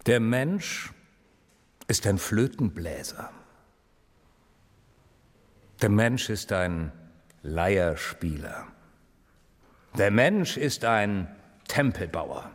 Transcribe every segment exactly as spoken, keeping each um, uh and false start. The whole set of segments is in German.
Der Mensch ist ein Flötenbläser. Der Mensch ist ein Leierspieler. Der Mensch ist ein Tempelbauer.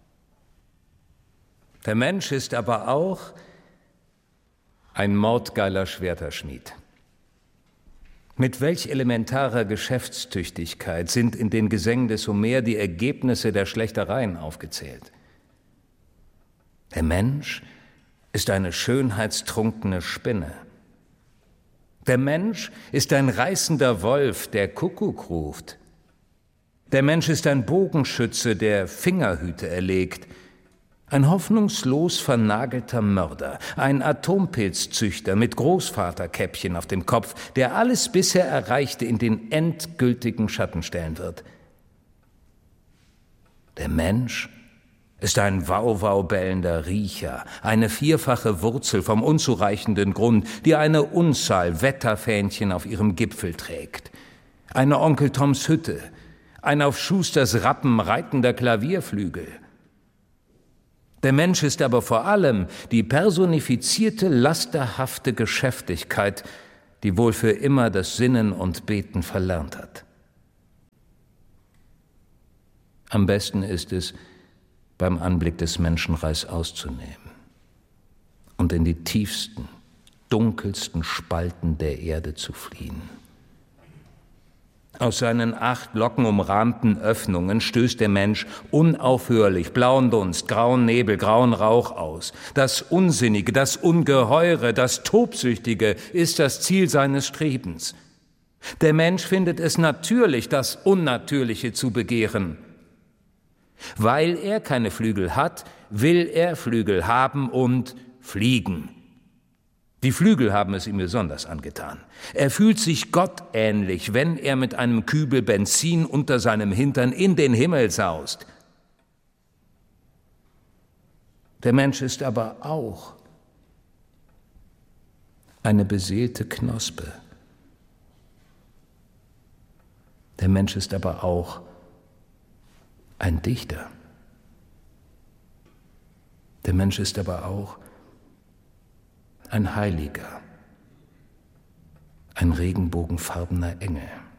Der Mensch ist aber auch ein mordgeiler Schwerterschmied. Mit welch elementarer Geschäftstüchtigkeit sind in den Gesängen des Homer die Ergebnisse der Schlechtereien aufgezählt. Der Mensch ist eine schönheitstrunkene Spinne. Der Mensch ist ein reißender Wolf, der Kuckuck ruft. Der Mensch ist ein Bogenschütze, der Fingerhüte erlegt. Ein hoffnungslos vernagelter Mörder, ein Atompilzzüchter mit Großvaterkäppchen auf dem Kopf, der alles bisher Erreichte in den endgültigen Schatten stellen wird. Der Mensch ist ein Wauwau bellender Riecher, eine vierfache Wurzel vom unzureichenden Grund, die eine Unzahl Wetterfähnchen auf ihrem Gipfel trägt. Eine Onkel Toms Hütte, ein auf Schusters Rappen reitender Klavierflügel. Der Mensch ist aber vor allem die personifizierte, lasterhafte Geschäftigkeit, die wohl für immer das Sinnen und Beten verlernt hat. Am besten ist es, beim Anblick des Menschenreichs auszunehmen und in die tiefsten, dunkelsten Spalten der Erde zu fliehen. Aus seinen acht lockenumrahmten Öffnungen stößt der Mensch unaufhörlich blauen Dunst, grauen Nebel, grauen Rauch aus. Das Unsinnige, das Ungeheure, das Tobsüchtige ist das Ziel seines Strebens. Der Mensch findet es natürlich, das Unnatürliche zu begehren. Weil er keine Flügel hat, will er Flügel haben und fliegen. Die Flügel haben es ihm besonders angetan. Er fühlt sich gottähnlich, wenn er mit einem Kübel Benzin unter seinem Hintern in den Himmel saust. Der Mensch ist aber auch eine beseelte Knospe. Der Mensch ist aber auch ein Dichter. Der Mensch ist aber auch ein Heiliger, ein regenbogenfarbener Engel.